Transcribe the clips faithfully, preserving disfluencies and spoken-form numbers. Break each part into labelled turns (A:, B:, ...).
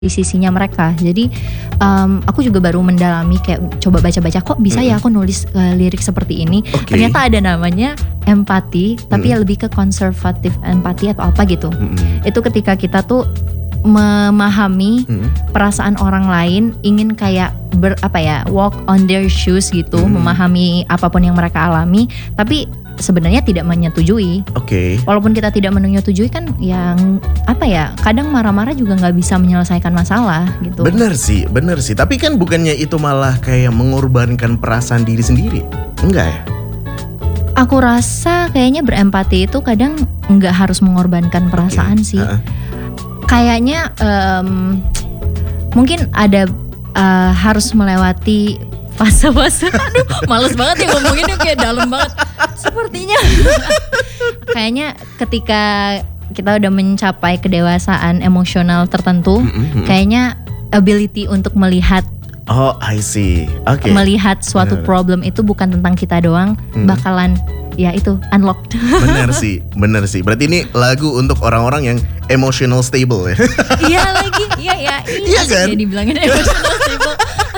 A: di sisinya mereka. Jadi um, aku juga baru mendalami kayak coba baca-baca kok bisa mm-hmm. ya aku nulis uh, lirik seperti ini. Okay. Ternyata ada namanya empati, tapi mm-hmm. ya lebih ke konservatif empati atau apa gitu. Mm-hmm. Itu ketika kita tuh memahami mm-hmm. perasaan orang lain, ingin kayak ber apa ya walk on their shoes gitu, mm-hmm. memahami apapun yang mereka alami, tapi sebenarnya tidak menyetujui. Oke. Okay. Walaupun kita tidak menyetujui kan, yang apa ya? Kadang marah-marah juga nggak bisa menyelesaikan masalah gitu.
B: Bener sih, bener sih. Tapi kan bukannya itu malah kayak mengorbankan perasaan diri sendiri? Enggak ya?
A: Aku rasa kayaknya berempati itu kadang nggak harus mengorbankan perasaan okay. sih. Uh-uh. Kayaknya um, mungkin ada uh, harus melewati fase-fase. Aduh, males banget ya ngomonginnya kayak dalam banget. Sepertinya kayaknya ketika kita udah mencapai kedewasaan emosional tertentu, mm-hmm. kayaknya ability untuk melihat
B: oh I see, oke, okay.
A: melihat suatu bener. Problem itu bukan tentang kita doang, mm. bakalan ya itu unlocked.
B: Bener sih, bener sih. Berarti ini lagu untuk orang-orang yang emotional stable ya.
A: Iya lagi, iya ya.
B: Iya kan?
A: Dia dibilangin emotional stable.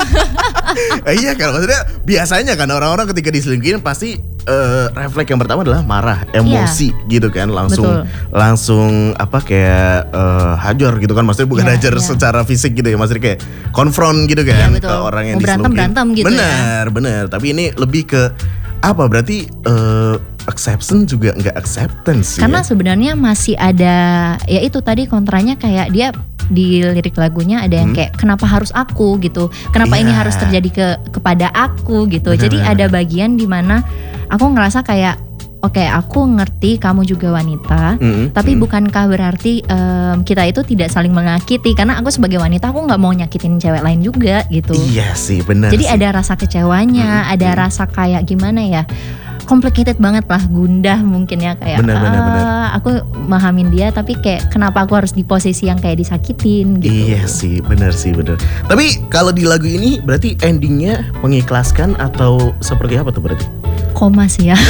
B: Iya kan, maksudnya biasanya kan orang-orang ketika diselingkuhin pasti uh, refleks yang pertama adalah marah, emosi yeah. gitu kan, langsung Betul. langsung apa kayak uh, hajar gitu kan, maksudnya bukan yeah, hajar yeah. secara fisik gitu ya, maksudnya kayak konfront gitu kan yeah, ke orang yang diselingkuhin.
A: Berantem-berantem gitu.
B: Benar, ya. benar. Tapi ini lebih ke apa? Berarti uh, acceptance juga nggak acceptance.
A: Karena
B: ya?
A: sebenarnya masih ada ya itu tadi kontranya, kayak dia di lirik lagunya ada yang hmm. kayak kenapa harus aku gitu, kenapa yeah. ini harus terjadi ke kepada aku gitu. Bener, Jadi bener. ada bagian di mana aku ngerasa kayak oke okay, aku ngerti kamu juga wanita, mm-hmm. tapi mm-hmm. bukankah berarti um, kita itu tidak saling menyakiti? Karena aku sebagai wanita aku nggak mau nyakitin cewek lain juga gitu.
B: Iya sih, benar.
A: Jadi
B: sih.
A: ada rasa kecewanya, mm-hmm. ada rasa kayak gimana ya? Complicated banget lah, gundah mungkin ya, kayak bener, bener, bener. Uh, aku memahamin dia tapi kayak kenapa aku harus di posisi yang kayak disakitin gitu.
B: Iya sih, benar sih, benar. Tapi kalau di lagu ini berarti endingnya mengikhlaskan atau seperti apa tuh berarti?
A: Koma sih ya.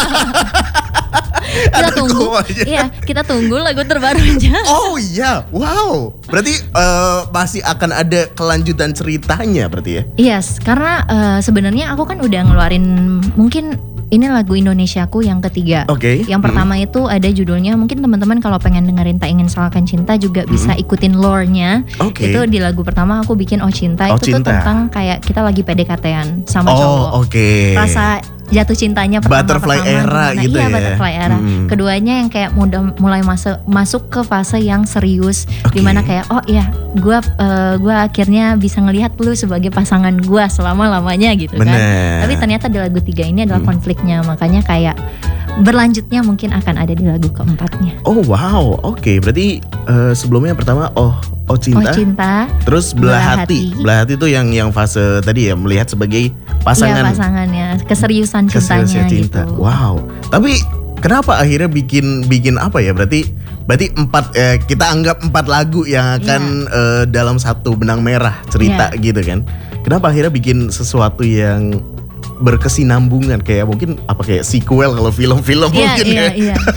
A: Kita tunggu, iya kita tunggu lagu terbaru aja.
B: Oh iya, wow. Berarti uh, masih akan ada kelanjutan ceritanya berarti ya?
A: Yes, karena uh, sebenarnya aku kan udah ngeluarin mungkin ini lagu Indonesiaku yang ketiga.
B: Oke. Okay.
A: Yang pertama mm-hmm. itu ada judulnya, mungkin teman-teman kalau pengen dengerin Tak Ingin Salahkan Cinta juga mm-hmm. bisa ikutin lore-nya.
B: Okay.
A: Itu di lagu pertama aku bikin Oh Cinta,
B: oh,
A: itu
B: cinta.
A: tuh tentang kayak kita lagi P D K T-an sama
B: oh,
A: cowok.
B: Oh oke. Okay.
A: Rasa jatuh cintanya pertama
B: butterfly
A: pertama
B: era
A: gimana?
B: gitu
A: iya,
B: ya.
A: Butterfly era. Hmm. Keduanya yang kayak mudah mulai masuk masuk ke fase yang serius, okay. dimana kayak oh iya, gue uh, gue akhirnya bisa ngelihat lu sebagai pasangan gue selama lamanya gitu. Bener. Kan. Tapi ternyata di lagu tiga ini adalah hmm. konfliknya, makanya kayak berlanjutnya mungkin akan ada di lagu keempatnya.
B: Oh wow, oke. Okay. Berarti uh, sebelumnya yang pertama oh Oh Cinta,
A: oh Cinta,
B: terus Belah Hati. Belah Hati itu yang yang fase tadi ya, melihat sebagai pasangan.
A: Iya, pasangannya, keseriusan cintanya
B: keseriusan cinta.
A: Gitu.
B: Wow. Tapi kenapa akhirnya bikin bikin apa ya? Berarti berarti empat eh, kita anggap empat lagu yang akan yeah. eh, dalam satu benang merah cerita yeah. gitu kan? Kenapa akhirnya bikin sesuatu yang berkesinambungan, kayak mungkin apa kayak sequel kalau film-film yeah, mungkin
A: yeah,
B: ya?
A: Yeah.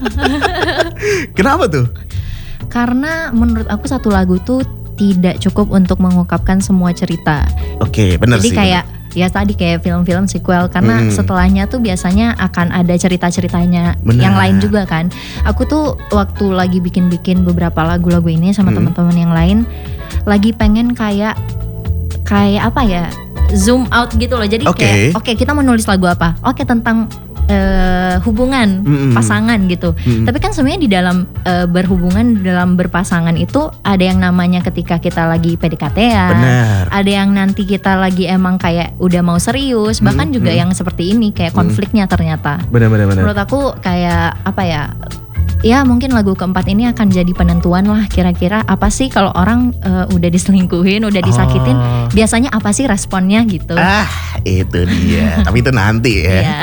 B: Kenapa tuh?
A: Karena menurut aku satu lagu tuh tidak cukup untuk mengungkapkan semua cerita.
B: Oke, okay, benar sih.
A: Jadi kayak bener. ya tadi kayak film-film sequel, karena hmm. setelahnya tuh biasanya akan ada cerita-ceritanya bener. yang lain juga kan. Aku tuh waktu lagi bikin-bikin beberapa lagu-lagu ini sama hmm. teman-teman yang lain, lagi pengen kayak kayak apa ya? zoom out gitu loh. Jadi okay. kayak oke okay, kita mau nulis lagu apa? Oke okay, tentang Uh, hubungan mm-hmm. pasangan gitu. Mm-hmm. Tapi kan sebenarnya di dalam uh, berhubungan, dalam berpasangan itu ada yang namanya ketika kita lagi P D K T-an, ada yang nanti kita lagi emang kayak udah mau serius, mm-hmm. bahkan juga mm-hmm. yang seperti ini kayak konfliknya mm-hmm. ternyata.
B: Benar-benar.
A: Menurut aku kayak apa ya? Ya mungkin lagu keempat ini akan jadi penentuan lah, kira-kira apa sih kalau orang uh, udah diselingkuhin, udah disakitin, oh. biasanya apa sih responnya gitu.
B: Ah itu dia, tapi itu nanti ya.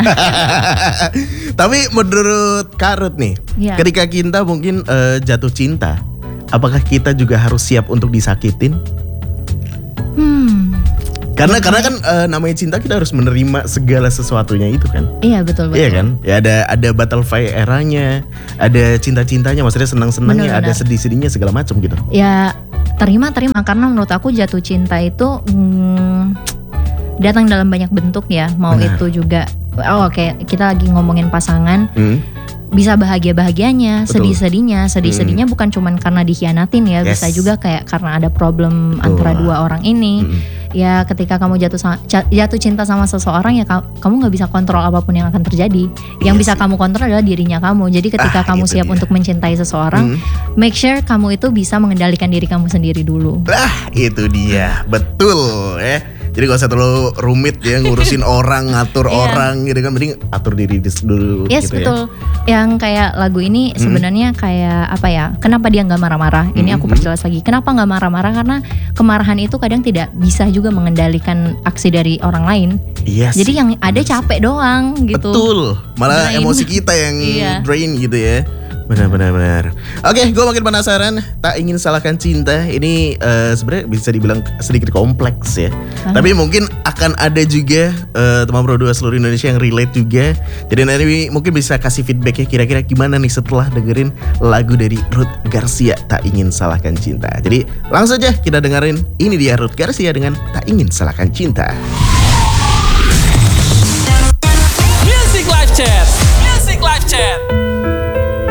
B: Tapi menurut Kak Ruth nih, ya. ketika kita mungkin uh, jatuh cinta, apakah kita juga harus siap untuk disakitin? Hmm. Karena karena kan uh, namanya cinta kita harus menerima segala sesuatunya itu kan.
A: Iya betul betul.
B: Iya kan? Ya ada ada butterfly eranya, ada cinta-cintanya, maksudnya senang-senangnya, ada sedih-sedihnya segala macam gitu.
A: Ya Terima, terima. Karena menurut aku jatuh cinta itu hmm, datang dalam banyak bentuk ya. Mau Benar. Itu juga, oh oke okay, kita lagi ngomongin pasangan. Hmm. Bisa bahagia-bahagianya, sedih-sedihnya. Sedih-sedihnya hmm. bukan cuman karena dikhianatin ya. Yes. Bisa juga kayak karena ada problem Betul. Antara dua orang ini. Hmm. Ya ketika kamu jatuh jatuh cinta sama seseorang ya kamu gak bisa kontrol apapun yang akan terjadi. Yang yes. bisa kamu kontrol adalah dirinya kamu. Jadi ketika ah, kamu siap dia. Untuk mencintai seseorang, hmm. make sure kamu itu bisa mengendalikan diri kamu sendiri dulu.
B: Lah itu dia, betul ya. Jadi gak usah terlalu rumit ya ngurusin orang, ngatur yeah. orang gitu kan. Mending atur diri dulu
A: yes,
B: gitu
A: betul.
B: Ya.
A: Yang kayak lagu ini hmm. sebenarnya kayak apa ya, kenapa dia gak marah-marah. hmm. Ini aku perjelas lagi. Kenapa gak marah-marah, karena kemarahan itu kadang tidak bisa juga mengendalikan aksi dari orang lain.
B: Yes.
A: Jadi yang ada capek doang gitu.
B: Betul, malah drain. Emosi kita yang yeah. drain gitu ya. Benar-benar. Oke, gue makin penasaran. Tak ingin salahkan cinta. Ini uh, sebenarnya bisa dibilang sedikit kompleks ya. Ah. Tapi mungkin akan ada juga uh, teman Pro dua seluruh Indonesia yang relate juga. Jadi nanti mungkin bisa kasih feedback ya. Kira-kira gimana nih setelah dengerin lagu dari Ruth Garcia, Tak Ingin Salahkan Cinta. Jadi langsung aja kita dengerin. Ini dia Ruth Garcia dengan Tak Ingin Salahkan Cinta.
C: Music Live Chat. Music Live Chat.